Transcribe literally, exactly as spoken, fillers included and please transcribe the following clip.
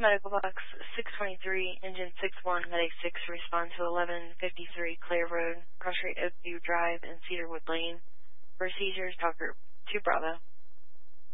Medical Box six twenty-three, Engine six one, Medic six, respond to eleven fifty-three Clare Road, Cross Street Oakview Drive, and Cedarwood Lane. For seizures, Talk Group two Bravo.